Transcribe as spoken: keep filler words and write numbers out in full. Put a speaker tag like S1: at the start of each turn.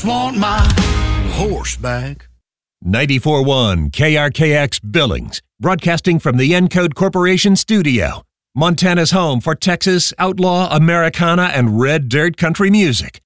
S1: just want my horse back.
S2: ninety-four point one K R K X Billings, broadcasting from the Encode Corporation studio. Montana's home for Texas, outlaw, Americana, and red dirt country music.